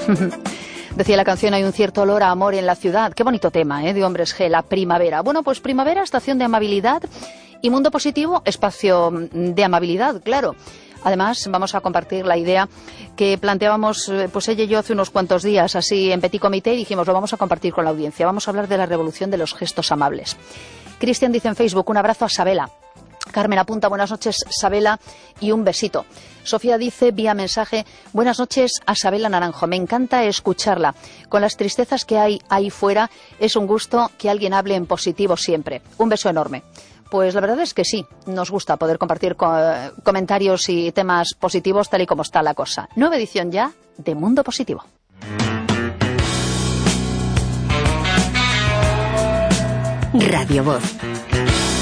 Decía la canción, hay un cierto olor a amor en la ciudad. Qué bonito tema, de Hombres G, la primavera. Bueno, pues primavera, estación de amabilidad, y Mundo Positivo, espacio de amabilidad, claro. Además, vamos a compartir la idea que planteábamos, pues ella y yo hace unos cuantos días, así en petit comité, y dijimos, lo vamos a compartir con la audiencia. Vamos a hablar de la revolución de los gestos amables. Cristian dice en Facebook, un abrazo a Sabela. Carmen apunta, buenas noches, Sabela, y un besito. Sofía dice, vía mensaje, buenas noches a Sabela Naranjo. Me encanta escucharla. Con las tristezas que hay ahí fuera, es un gusto que alguien hable en positivo siempre. Un beso enorme. Pues la verdad es que sí, nos gusta poder compartir comentarios y temas positivos tal y como está la cosa. Nueva edición ya de Mundo Positivo. Radio Voz.